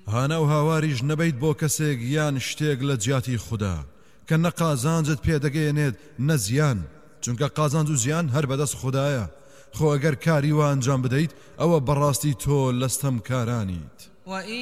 هانە و هاواریش نەبەیت بۆ کەسێک یان شتێک لە جیاتی خوددا کە نە قازانجت پێدەگەێنێت نە زیان، چونکە قازانج و زیان هەر بەدەست خوددایە. خۆ ئەگەر کاری وا ئەنجام بدەیت ئەوە بەڕاستی تۆ لەستەم کارانیت.